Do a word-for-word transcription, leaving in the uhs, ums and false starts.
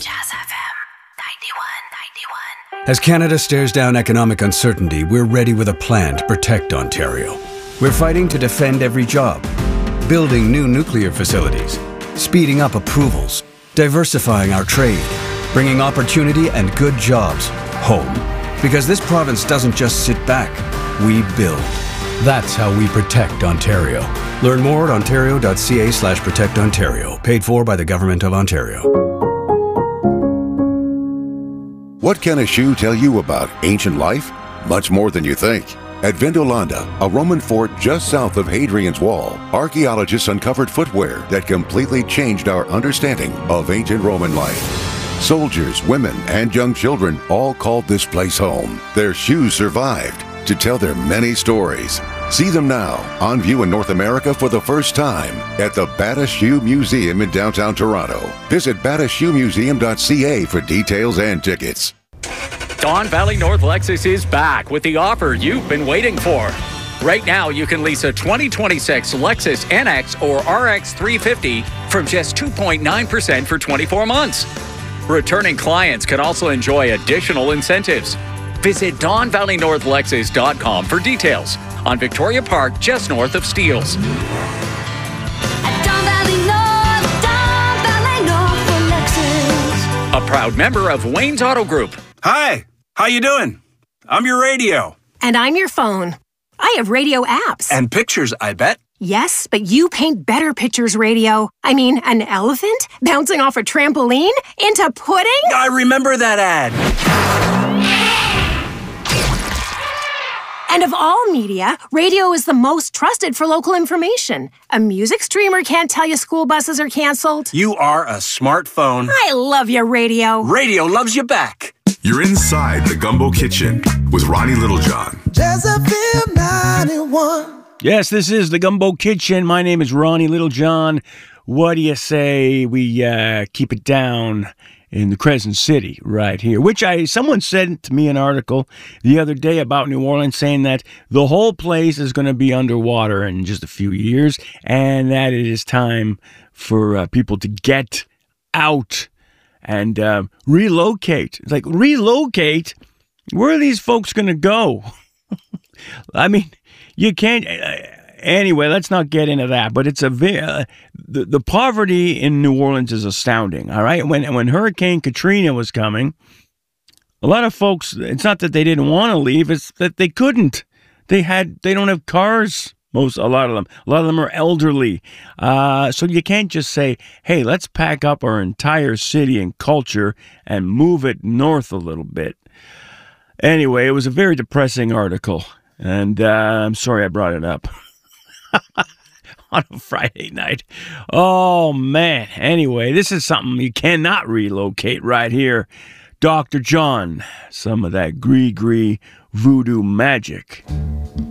Jazz F M ninety-one ninety-one. As Canada stares down economic uncertainty, we're ready with a plan to protect Ontario. We're fighting to defend every job, building new nuclear facilities, speeding up approvals, diversifying our trade, bringing opportunity and good jobs home. Because this province doesn't just sit back, we build. That's how we protect Ontario. Learn more at ontario.ca slash protect Ontario. Paid for by the Government of Ontario. What can a shoe tell you about ancient life? Much more than you think. At Vindolanda, a Roman fort just south of Hadrian's Wall, archaeologists uncovered footwear that completely changed our understanding of ancient Roman life. Soldiers, women, and young children all called this place home. Their shoes survived to tell their many stories. See them now, on view in North America for the first time at the Bata Shoe Museum in downtown Toronto. Visit bata shoe museum dot c a for details and tickets. Don Valley North Lexus is back with the offer you've been waiting for. Right now, you can lease a twenty twenty-six Lexus N X or R X three fifty from just two point nine percent for twenty-four months. Returning clients can also enjoy additional incentives. Visit don valley north lexus dot com for details on Victoria Park, just north of Steeles. At Don Valley North, Don Valley North for Lexus. A proud member of Wayne's Auto Group. Hi, how you doing? I'm your radio. And I'm your phone. I have radio apps. And pictures, I bet. Yes, but you paint better pictures, radio. I mean, an elephant bouncing off a trampoline into pudding? I remember that ad. And of all media, radio is the most trusted for local information. A music streamer can't tell you school buses are canceled. You are a smartphone. I love your radio. Radio loves you back. You're inside the Gumbo Kitchen with Ronnie Littlejohn. Jazz F M ninety-one. Yes, this is the Gumbo Kitchen. My name is Ronnie Littlejohn. What do you say we uh, keep it down in the Crescent City right here? Which I someone said to me an article the other day about New Orleans saying that the whole place is going to be underwater in just a few years and that it is time for uh, people to get out and uh, relocate. It's like, relocate? Where are these folks going to go? I mean, you can't... Uh, Anyway, let's not get into that, but it's a uh, the, the poverty in New Orleans is astounding, all right? When when Hurricane Katrina was coming, a lot of folks, it's not that they didn't want to leave, it's that they couldn't. They had they don't have cars, most a lot of them. A lot of them are elderly. Uh, so you can't just say, "Hey, let's pack up our entire city and culture and move it north a little bit." Anyway, it was a very depressing article, and uh, I'm sorry I brought it up. On a Friday night. Oh, man. Anyway, this is something you cannot relocate right here. Doctor John, some of that gree-gree voodoo magic.